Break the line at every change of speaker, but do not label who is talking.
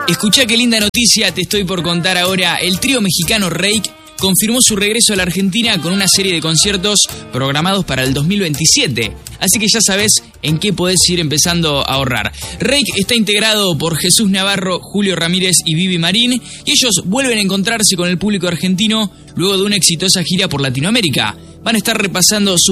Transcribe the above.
Escuchá qué linda noticia te estoy por contar ahora. El trío mexicano Reik confirmó su regreso a la Argentina con una serie de conciertos programados para el 2027. Así que ya sabes en qué podés ir empezando a ahorrar. Reik está integrado por Jesús Navarro, Julio Ramírez y Vivi Marín, y ellos vuelven a encontrarse con el público argentino luego de una exitosa gira por Latinoamérica. Van a estar repasando sus